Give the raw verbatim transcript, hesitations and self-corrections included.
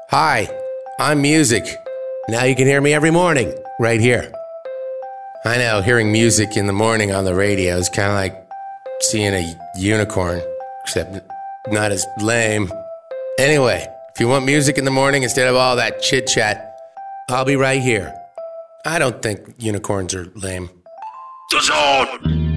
Hi, I'm Music. Now you can hear me every morning, right here. I know, hearing music in the morning on the radio is kind of like seeing a unicorn, except not as lame. Anyway, if you want music in the morning instead of all that chit-chat, I'll be right here. I don't think unicorns are lame. The Zone!